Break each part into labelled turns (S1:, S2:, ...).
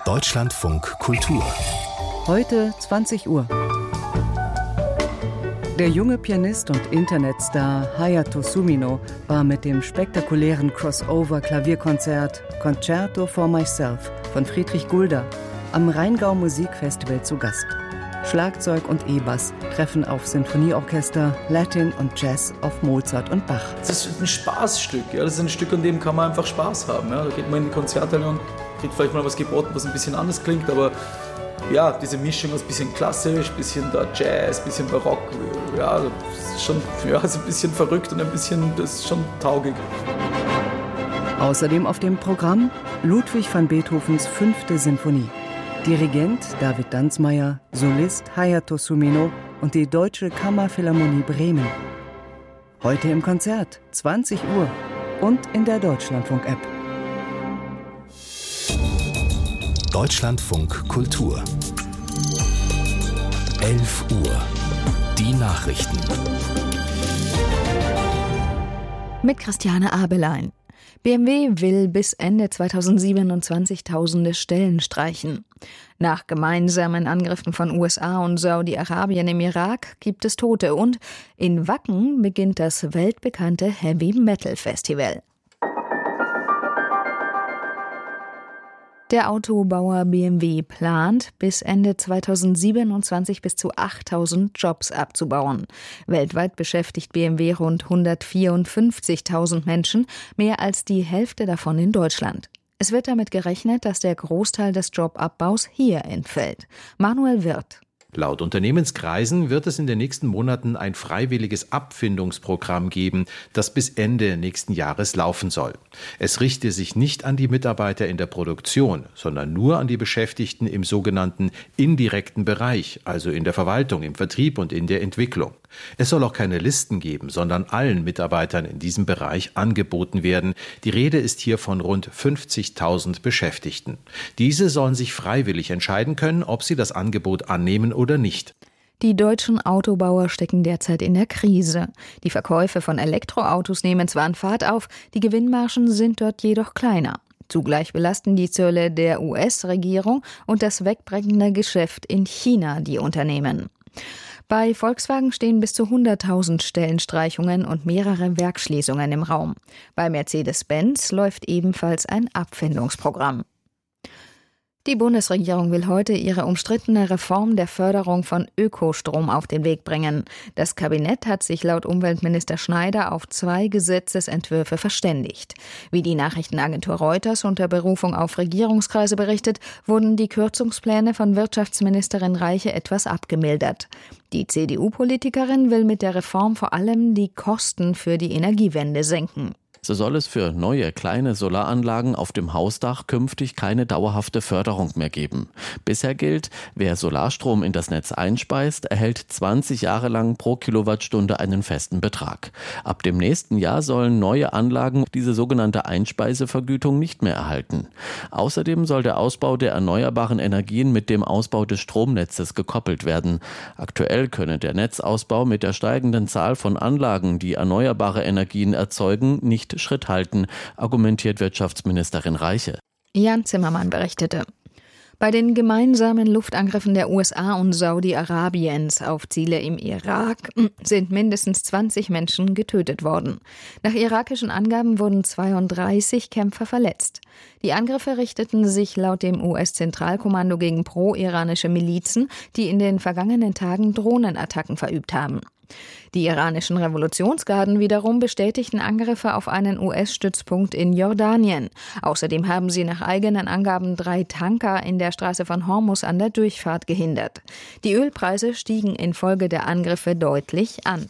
S1: Deutschlandfunk Kultur.
S2: Heute 20 Uhr. Der junge Pianist und Internetstar Hayato Sumino war mit dem spektakulären Crossover-Klavierkonzert Concerto for Myself von Friedrich Gulda am Rheingau Musikfestival zu Gast. Schlagzeug und E-Bass treffen auf Sinfonieorchester, Latin und Jazz auf Mozart und Bach.
S3: Das ist ein Spaßstück. Ja? Das ist ein Stück, an dem kann man einfach Spaß haben. Ja? Da geht man in die Konzerthalle und kriegt vielleicht mal was geboten, was ein bisschen anders klingt, aber ja, diese Mischung aus ein bisschen klassisch, ein bisschen da Jazz, ein bisschen Barock, ja, das ist schon ist ein bisschen verrückt und das ist schon taugig.
S2: Außerdem auf dem Programm Ludwig van Beethovens 5. Sinfonie. Dirigent David Danzmeier, Solist Hayato Sumino und die Deutsche Kammerphilharmonie Bremen. Heute im Konzert, 20 Uhr und in der Deutschlandfunk-App.
S1: Deutschlandfunk Kultur. 11 Uhr. Die Nachrichten.
S4: Mit Christiane Abelein. BMW will bis Ende 2027 tausende Stellen streichen. Nach gemeinsamen Angriffen von USA und Saudi-Arabien im Irak gibt es Tote und in Wacken beginnt das weltbekannte Heavy Metal Festival. Der Autobauer BMW plant, bis Ende 2027 bis zu 8.000 Jobs abzubauen. Weltweit beschäftigt BMW rund 154.000 Menschen, mehr als die Hälfte davon in Deutschland. Es wird damit gerechnet, dass der Großteil des Jobabbaus hier entfällt. Manuel Wirth.
S5: Laut Unternehmenskreisen wird es in den nächsten Monaten ein freiwilliges Abfindungsprogramm geben, das bis Ende nächsten Jahres laufen soll. Es richte sich nicht an die Mitarbeiter in der Produktion, sondern nur an die Beschäftigten im sogenannten indirekten Bereich, also in der Verwaltung, im Vertrieb und in der Entwicklung. Es soll auch keine Listen geben, sondern allen Mitarbeitern in diesem Bereich angeboten werden. Die Rede ist hier von rund 50.000 Beschäftigten. Diese sollen sich freiwillig entscheiden können, ob sie das Angebot annehmen oder nicht.
S4: Die deutschen Autobauer stecken derzeit in der Krise. Die Verkäufe von Elektroautos nehmen zwar an Fahrt auf, die Gewinnmargen sind dort jedoch kleiner. Zugleich belasten die Zölle der US-Regierung und das wegbrechende Geschäft in China die Unternehmen. Bei Volkswagen stehen bis zu 100.000 Stellenstreichungen und mehrere Werksschließungen im Raum. Bei Mercedes-Benz läuft ebenfalls ein Abfindungsprogramm. Die Bundesregierung will heute ihre umstrittene Reform der Förderung von Ökostrom auf den Weg bringen. Das Kabinett hat sich laut Umweltminister Schneider auf 2 Gesetzesentwürfe verständigt. Wie die Nachrichtenagentur Reuters unter Berufung auf Regierungskreise berichtet, wurden die Kürzungspläne von Wirtschaftsministerin Reiche etwas abgemildert. Die CDU-Politikerin will mit der Reform vor allem die Kosten für die Energiewende senken.
S6: So soll es für neue kleine Solaranlagen auf dem Hausdach künftig keine dauerhafte Förderung mehr geben. Bisher gilt, wer Solarstrom in das Netz einspeist, erhält 20 Jahre lang pro Kilowattstunde einen festen Betrag. Ab dem nächsten Jahr sollen neue Anlagen diese sogenannte Einspeisevergütung nicht mehr erhalten. Außerdem soll der Ausbau der erneuerbaren Energien mit dem Ausbau des Stromnetzes gekoppelt werden. Aktuell könne der Netzausbau mit der steigenden Zahl von Anlagen, die erneuerbare Energien erzeugen, nicht Schritt halten, argumentiert Wirtschaftsministerin Reiche.
S4: Jan Zimmermann berichtete. Bei den gemeinsamen Luftangriffen der USA und Saudi-Arabiens auf Ziele im Irak sind mindestens 20 Menschen getötet worden. Nach irakischen Angaben wurden 32 Kämpfer verletzt. Die Angriffe richteten sich laut dem US-Zentralkommando gegen pro-iranische Milizen, die in den vergangenen Tagen Drohnenattacken verübt haben. Die iranischen Revolutionsgarden wiederum bestätigten Angriffe auf einen US-Stützpunkt in Jordanien. Außerdem haben sie nach eigenen Angaben 3 Tanker in der Straße von Hormuz an der Durchfahrt gehindert. Die Ölpreise stiegen infolge der Angriffe deutlich an.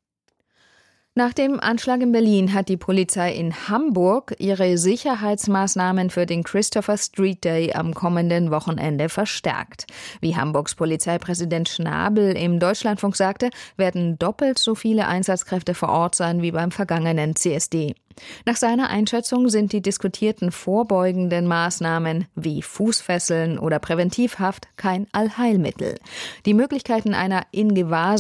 S4: Nach dem Anschlag in Berlin hat die Polizei in Hamburg ihre Sicherheitsmaßnahmen für den Christopher Street Day am kommenden Wochenende verstärkt. Wie Hamburgs Polizeipräsident Schnabel im Deutschlandfunk sagte, werden doppelt so viele Einsatzkräfte vor Ort sein wie beim vergangenen CSD. Nach seiner Einschätzung sind die diskutierten vorbeugenden Maßnahmen wie Fußfesseln oder Präventivhaft kein Allheilmittel. Die Möglichkeiten einer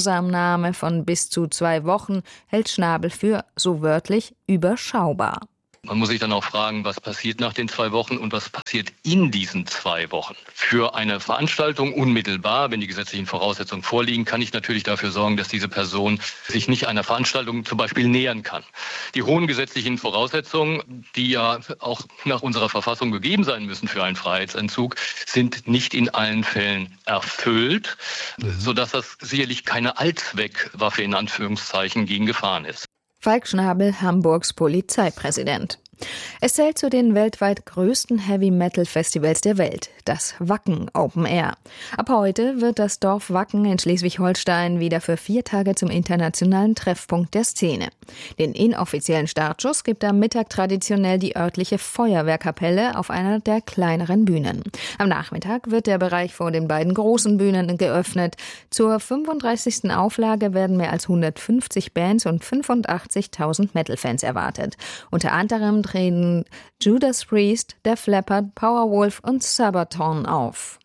S4: Ingewahrsamnahme von bis zu 2 Wochen hält Schnabel für, so wörtlich, überschaubar.
S7: Man muss sich dann auch fragen, was passiert nach den 2 Wochen und was passiert in diesen 2 Wochen. Für eine Veranstaltung unmittelbar, wenn die gesetzlichen Voraussetzungen vorliegen, kann ich natürlich dafür sorgen, dass diese Person sich nicht einer Veranstaltung zum Beispiel nähern kann. Die hohen gesetzlichen Voraussetzungen, die ja auch nach unserer Verfassung gegeben sein müssen für einen Freiheitsentzug, sind nicht in allen Fällen erfüllt, sodass das sicherlich keine Allzweckwaffe in Anführungszeichen gegen Gefahren ist.
S4: Falk Schnabel, Hamburgs Polizeipräsident. Es zählt zu den weltweit größten Heavy-Metal-Festivals der Welt, das Wacken Open Air. Ab heute wird das Dorf Wacken in Schleswig-Holstein wieder für 4 Tage zum internationalen Treffpunkt der Szene. Den inoffiziellen Startschuss gibt am Mittag traditionell die örtliche Feuerwehrkapelle auf einer der kleineren Bühnen. Am Nachmittag wird der Bereich vor den beiden großen Bühnen geöffnet. Zur 35. Auflage werden mehr als 150 Bands und 85.000 Metal-Fans erwartet. Unter anderem treten Judas Priest, Def Leppard, Powerwolf und Sabaton auf.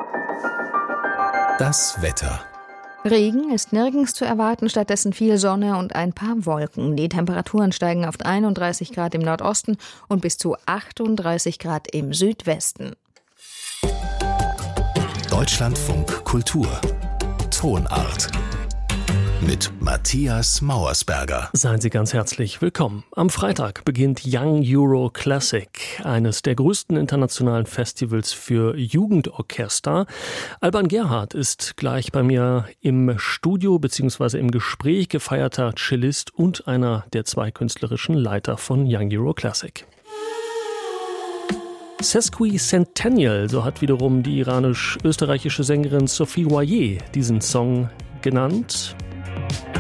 S1: Das Wetter.
S4: Regen ist nirgends zu erwarten, stattdessen viel Sonne und ein paar Wolken. Die Temperaturen steigen auf 31 Grad im Nordosten und bis zu 38 Grad im Südwesten.
S1: Deutschlandfunk Kultur. Tonart. Mit Matthias Mauersberger.
S8: Seien Sie ganz herzlich willkommen. Am Freitag beginnt Young Euro Classic, eines der größten internationalen Festivals für Jugendorchester. Alban Gerhardt ist gleich bei mir im Studio bzw. im Gespräch, gefeierter Cellist und einer der 2 künstlerischen Leiter von Young Euro Classic. Sesquicentennial, so hat wiederum die iranisch-österreichische Sängerin Sophie Waye diesen Song genannt.